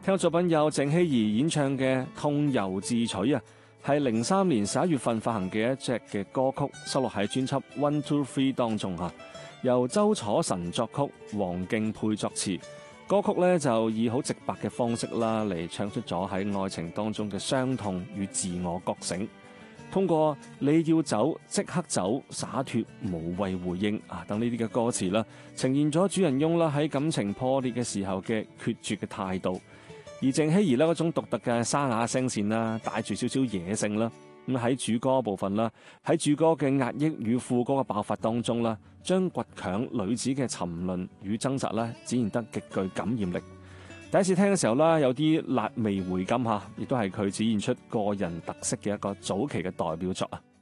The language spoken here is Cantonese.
聽嘅作品有鄭希怡演唱嘅《痛猶自取》啊，係03年11月份發行嘅一隻嘅歌曲，收錄喺專輯《One Two Three》當中嚇，由周楚晨作曲，黃敬沛作詞。歌曲咧就以好直白嘅方式啦嚟唱出咗喺愛情當中嘅傷痛與自我覺醒。通過你要走即刻走，灑脫無謂回應啊等呢啲嘅歌詞啦，呈現咗主人翁啦喺感情破裂嘅時候嘅決絕嘅態度。而鄭希怡呢嗰種獨特嘅沙啞聲線啦，帶住少少野性啦，咁喺主歌部分啦，喺主歌嘅壓抑與副歌嘅爆發當中啦，將倔強女子嘅沉淪與掙扎啦，展現得極具感染力。第一次聽嘅時候啦，有啲辣味回甘嚇，亦都係佢展現出個人特色嘅一個早期嘅代表作啊！